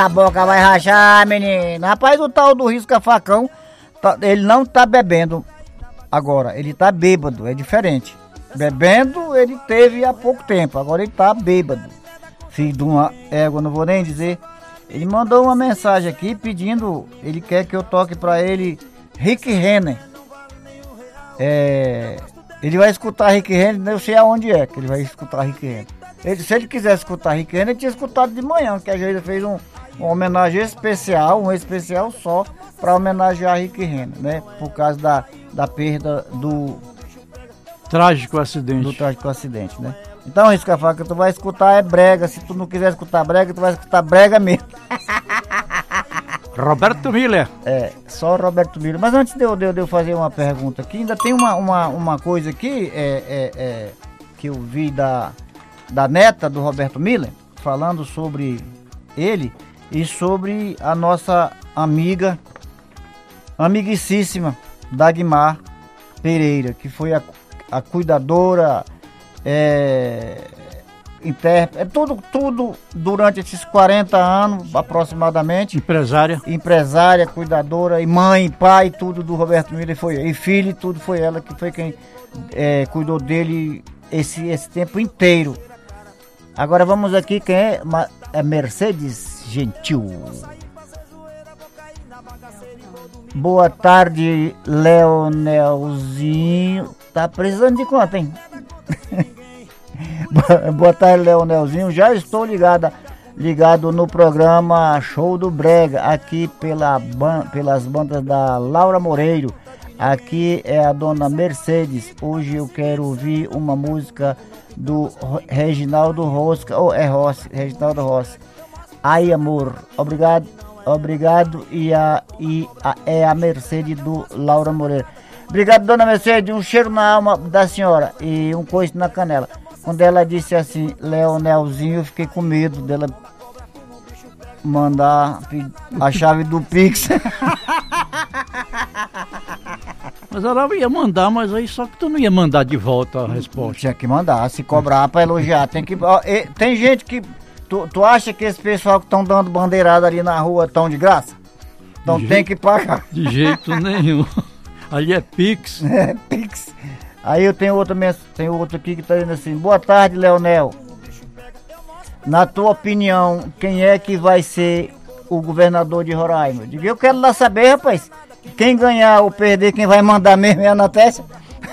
A boca vai rachar, menino. Rapaz, o tal do risca-facão, ele não tá bebendo agora, ele tá bêbado, é diferente. Bebendo ele teve há pouco tempo, agora ele tá bêbado. Filho de uma égua, não vou nem dizer. Ele mandou uma mensagem aqui pedindo, ele quer que eu toque pra ele Rick Renner. Ele vai escutar Rick Renner, não sei aonde é que ele vai escutar Rick Renner. Se ele quiser escutar Rick Renner, ele tinha escutado de manhã, que a gente fez uma homenagem especial, um especial só para homenagear Rick Renner, né? Por causa da perda do trágico acidente. Do trágico acidente, né? Então, Risca-Faca, tu vai escutar é brega. Se tu não quiser escutar brega, tu vai escutar brega mesmo. Roberto Miller. Só Roberto Miller. Mas antes de eu fazer uma pergunta aqui, ainda tem uma coisa aqui que eu vi da neta do Roberto Miller, falando sobre ele e sobre a nossa amiguíssima Dagmar Pereira, que foi a cuidadora, tudo durante esses 40 anos aproximadamente. Empresária, cuidadora, e mãe, pai, tudo do Roberto Miller e filho, tudo foi ela que foi quem cuidou dele esse tempo inteiro. Agora vamos aqui, quem é? Mercedes Gentil. Boa tarde, Leonelzinho. Tá precisando de quanto, hein? Boa tarde, Leonelzinho. Já estou ligado no programa Show do Brega, aqui pelas bandas da Laura Moreiro. Aqui é a dona Mercedes. Hoje eu quero ouvir uma música do Reginaldo Rossi. Reginaldo Rossi. Ai, amor. Obrigado. É a Mercedes do Laura Moreira. Obrigado, dona Mercedes. Um cheiro na alma da senhora e um coice na canela. Quando ela disse assim, Leonelzinho, eu fiquei com medo dela mandar a chave do Pix. Mas ela ia mandar, mas aí só que tu não ia mandar de volta a resposta. Tinha que mandar, se cobrar pra elogiar. Tem gente que... Tu acha que esse pessoal que estão dando bandeirada ali na rua estão de graça? Então tem que pagar. De jeito nenhum. Ali é Pix. Pix. Aí eu tenho outro aqui que tá dizendo assim: boa tarde, Leonel. Na tua opinião, quem é que vai ser o governador de Roraima? Eu quero lá saber, rapaz. Quem ganhar ou perder, quem vai mandar mesmo é a Natécia.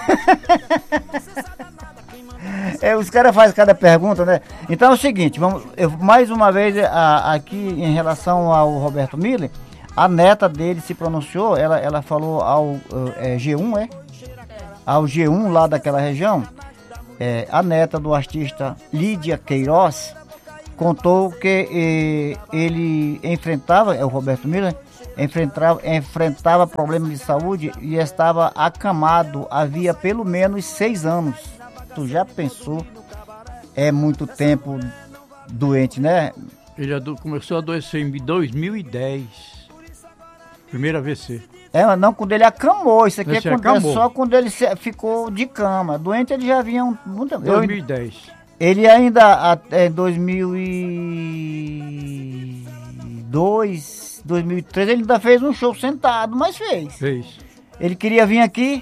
Os caras fazem cada pergunta, né? Então é o seguinte, mais uma vez aqui em relação ao Roberto Miller, a neta dele se pronunciou, ela falou ao G1, ao G1 lá daquela região. A neta do artista Lídia Queiroz contou que ele enfrentava, o Roberto Miller, enfrentava problemas de saúde e estava acamado havia pelo menos 6 anos. Tu já pensou? É muito tempo doente, né? Ele começou a adoecer em 2010. Primeira AVC. Não, quando ele acamou. Isso aqui só quando ele ficou de cama. Doente ele já vinha muito... 2010. Ele ainda, em 2002, 2003, ele ainda fez um show sentado, mas fez. Ele queria vir aqui...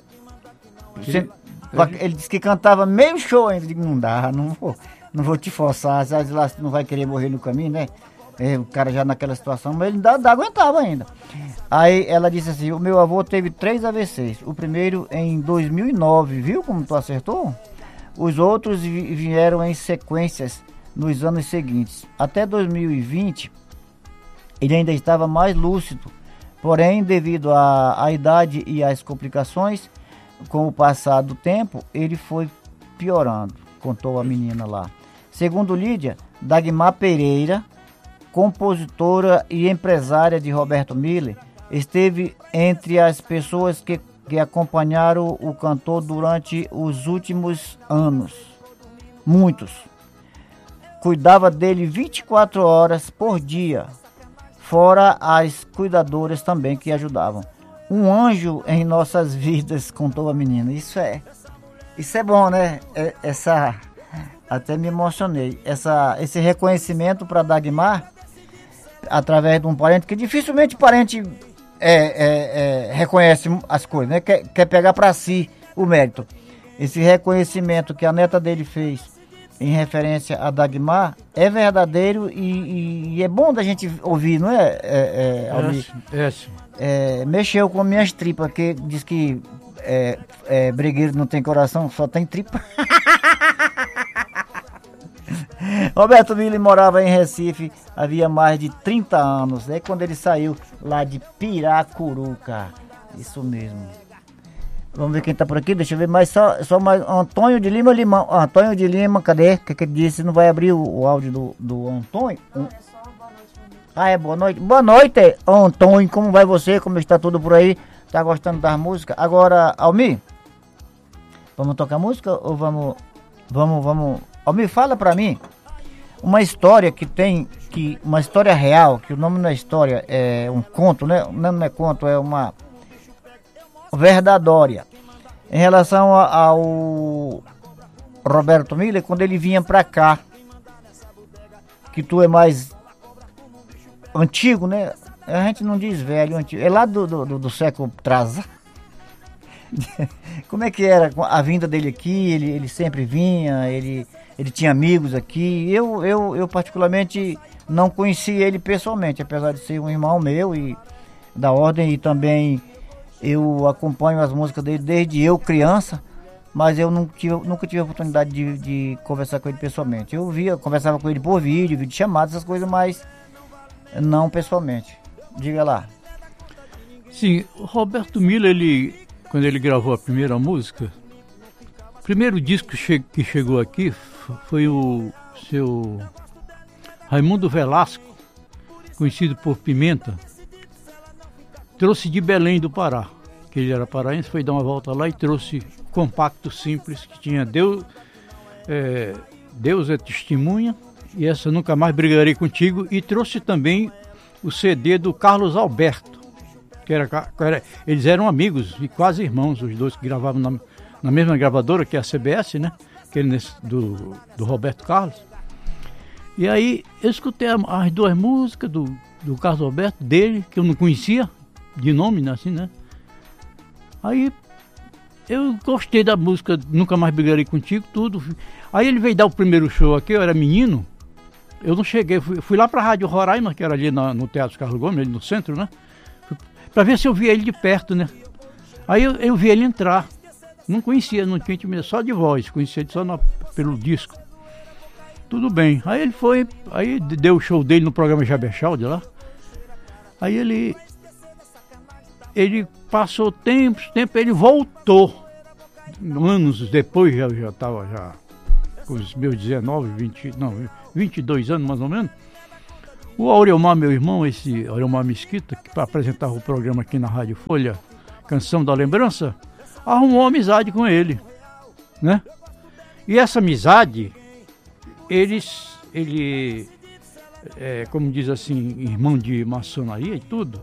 Ele disse que cantava meio show ainda. Eu digo, não dá, não vou te forçar. Às vezes lá não vai querer morrer no caminho, né? O cara já naquela situação, mas ele aguentava ainda. Aí ela disse assim: o meu avô teve 3 AVCs. O primeiro em 2009, viu como tu acertou? Os outros vieram em sequências nos anos seguintes. Até 2020, ele ainda estava mais lúcido. Porém, devido à idade e às complicações, com o passar do tempo, ele foi piorando, contou a menina lá. Segundo Lídia, Dagmar Pereira, compositora e empresária de Roberto Miller, esteve entre as pessoas que acompanharam o cantor durante os últimos anos. Muitos. Cuidava dele 24 horas por dia, fora as cuidadoras também que ajudavam. Um anjo em nossas vidas, contou a menina. Isso é bom, né? Até me emocionei. Esse reconhecimento para Dagmar através de um parente, que dificilmente o parente reconhece as coisas, né? Quer pegar para si o mérito. Esse reconhecimento que a neta dele fez em referência a Dagmar é verdadeiro e é bom da gente ouvir, não é, Almir? Mexeu com minhas tripas, que diz que brigueiro não tem coração, só tem tripa. Roberto Miller morava em Recife havia mais de 30 anos, né? Quando ele saiu lá de Piracuruca. Isso mesmo. Vamos ver quem tá por aqui, deixa eu ver mais, só mais, Antônio de Lima Limão. Antônio de Lima, cadê? O que ele disse? Não vai abrir o áudio do Antônio? Boa noite. Boa noite, Antônio, como vai você? Como está tudo por aí? Tá gostando das músicas? Agora, Almir, vamos tocar música ou vamos... Almir, fala pra mim uma história uma história real, que o nome não é história, é um conto, né? Não é conto, é uma verdadeira. Em relação ao Roberto Miller, quando ele vinha pra cá, que tu é mais antigo, né? A gente não diz velho, antigo, é lá do século atrasado. Como é que era a vinda dele aqui? Ele sempre vinha, ele tinha amigos aqui. Eu particularmente não conheci ele pessoalmente, apesar de ser um irmão meu e da ordem, e também eu acompanho as músicas dele desde eu criança, mas eu nunca tive a oportunidade de conversar com ele pessoalmente. Conversava com ele por vídeo chamada, essas coisas, mas não pessoalmente. Diga lá. Sim, o Roberto Miller, quando ele gravou a primeira música, o primeiro disco que chegou aqui foi o seu Raimundo Velasco, conhecido por Pimenta, trouxe de Belém do Pará, que ele era paraense, foi dar uma volta lá e trouxe compacto simples, que tinha Deus é Testemunha, e essa Nunca Mais Brigarei Contigo, e trouxe também o CD do Carlos Alberto, eles eram amigos e quase irmãos, os dois que gravavam na mesma gravadora, que é a CBS, né? Do Roberto Carlos. E aí eu escutei as duas músicas do Carlos Alberto, dele, que eu não conhecia de nome, né, assim, né? Aí eu gostei da música Nunca Mais Brigarei Contigo, tudo. Aí ele veio dar o primeiro show aqui, eu era menino, eu não cheguei, fui lá pra Rádio Roraima, que era ali no Teatro Carlos Gomes, ali no centro, né? Pra ver se eu via ele de perto, né? Aí eu vi ele entrar. Não conhecia, não tinha intimidade, só de voz, conhecia ele só pelo disco. Tudo bem. Aí ele foi, aí deu o show dele no programa Jabechalde lá. Aí ele passou tempo, ele voltou. Anos depois, já estava com os meus 22 anos mais ou menos. O Aurelmar, meu irmão, esse Aurelmar Mesquita, que apresentava o programa aqui na Rádio Folha, Canção da Lembrança, arrumou amizade com ele, né? E essa amizade, ele como diz assim, irmão de maçonaria e tudo,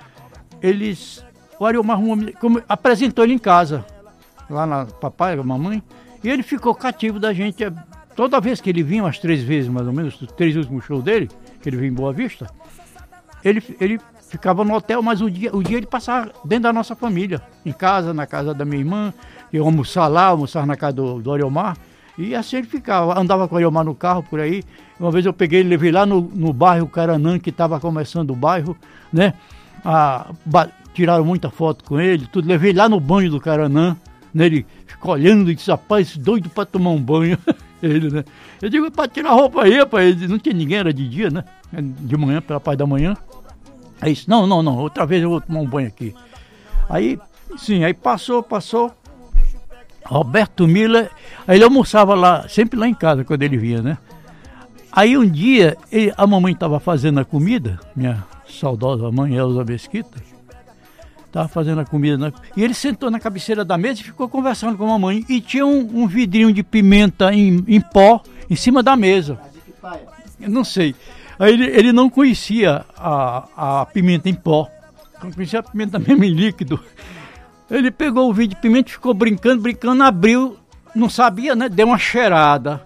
o Aurelmar apresentou ele em casa, lá na papai, mamãe, e ele ficou cativo da gente. Toda vez que ele vinha, umas 3 vezes mais ou menos, os 3 últimos shows dele, que ele veio em Boa Vista, ele ficava no hotel, mas o dia ele passava dentro da nossa família, em casa, na casa da minha irmã, eu almoçava na casa do Aurelmar, e assim ele ficava, andava com o Aurelmar no carro por aí. Uma vez eu peguei ele, levei lá no bairro Caranã, que estava começando o bairro, né? Tiraram muita foto com ele, tudo, levei lá no banho do Caranã, né? Ele ficou olhando e disse, rapaz, doido para tomar um banho. Ele, né? Eu digo, para tirar a roupa aí, rapaz. Não tinha ninguém, era de dia, né? De manhã, pela parte da manhã. Aí disse, não, outra vez eu vou tomar um banho aqui. Aí, sim, aí passou. Roberto Miller, aí ele almoçava lá, sempre lá em casa, quando ele vinha, né? Aí um dia, a mamãe estava fazendo a comida, minha saudosa mãe, Elza Mesquita, estava fazendo a comida, né? E ele sentou na cabeceira da mesa e ficou conversando com a mamãe. E tinha um vidrinho de pimenta em pó em cima da mesa. Eu não sei. Aí ele não conhecia a pimenta em pó, não conhecia a pimenta mesmo em líquido. Ele pegou o vidro de pimenta e ficou brincando, abriu, não sabia, né? Deu uma cheirada.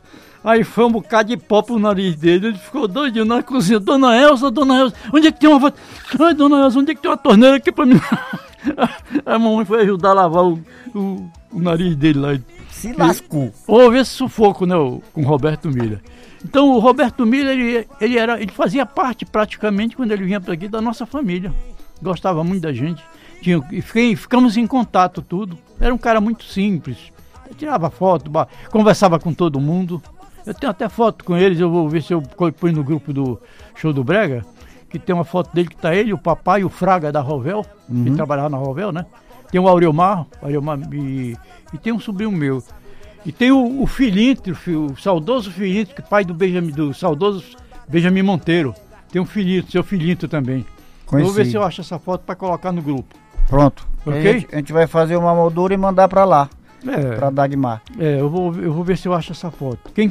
Aí foi um bocado de pó pro nariz dele, ele ficou doidinho na cozinha. Dona Elza, onde é que tem uma... Ai, Dona Elza, onde é que tem uma torneira aqui pra mim? A mamãe foi ajudar a lavar o nariz dele lá. Se lascou. Houve esse sufoco, né, com o Roberto Miller. Então o Roberto Miller, ele fazia parte praticamente, quando ele vinha para aqui, da nossa família. Gostava muito da gente. Ficamos em contato tudo. Era um cara muito simples. Eu tirava foto, conversava com todo mundo. Eu tenho até foto com eles, eu vou ver se eu ponho no grupo do Show do Brega, que tem uma foto dele que tá ele, o papai e o Fraga da Rovel, que trabalhava na Rovel, né? Tem o Auriomar e tem um sobrinho meu. E tem o Filinto, o saudoso Filinto, que é pai do saudoso Benjamin Monteiro. Tem um Filinto, seu Filinto também. Eu vou ver se eu acho essa foto para colocar no grupo. Pronto. Ok? A gente vai fazer uma moldura e mandar para lá. Para Dagmar. Eu vou ver se eu acho essa foto. Quem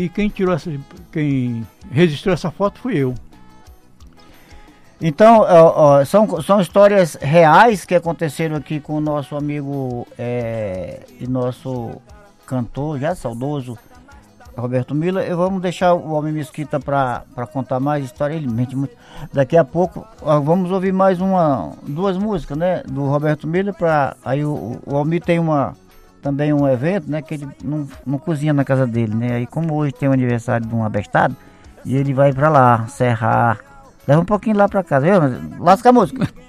registrou essa foto fui eu. Então, são histórias reais que aconteceram aqui com o nosso amigo e nosso cantor, já saudoso, Roberto Miller. Vamos deixar o Homem Mesquita para contar mais história. Ele mente muito. Daqui a pouco vamos ouvir mais duas músicas, né, do Roberto Miller. Aí o Almir tem também um evento, né, que ele não cozinha na casa dele, né. Aí como hoje tem o aniversário de um abestado, e ele vai para lá, serrar. Leva um pouquinho lá pra casa, viu? Lasca a música.